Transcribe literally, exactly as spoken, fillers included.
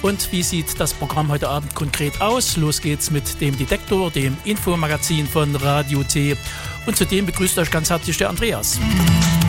Und wie sieht das Programm heute Abend konkret aus? Los geht's mit dem Detektor, dem Infomagazin von Radio T. Und zudem begrüßt euch ganz herzlich der Andreas.